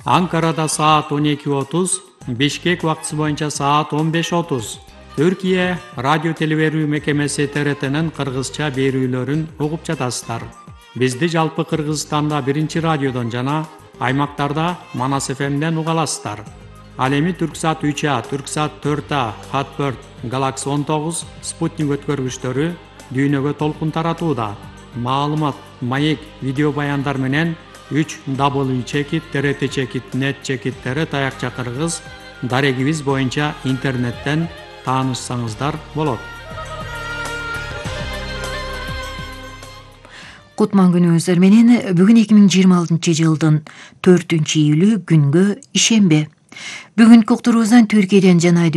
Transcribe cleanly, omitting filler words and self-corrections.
Анкарада саат 12:30, Бишкек убактысы боюнча саат 15:30. Түркия радио телеберүү мекемеси ТРТнын кыргызча берүүлөрүн угуп жатасыздар. Бизди жалпы Кыргызстанда 1 радиодон жана аймактарда Манас ФМден уга аласыздар. Ал эми Түрксат 3А, Түрксат 4А, Хатберт, Galaxy 19, Спутник өткөргүчтөрү дүйнөгө толкун таратууда. Маалымат, маек, видео баяндар менен 3w.trt.net таякча кыргыз дарегибиз боюнча интернеттен таанышсаңыздар болот. Кутман күнүңүздөр менен бүгүн 2026 жылдын 4-июлү күнгө ишембе. Бүгүнкү уктуруубуздан Түркияден жана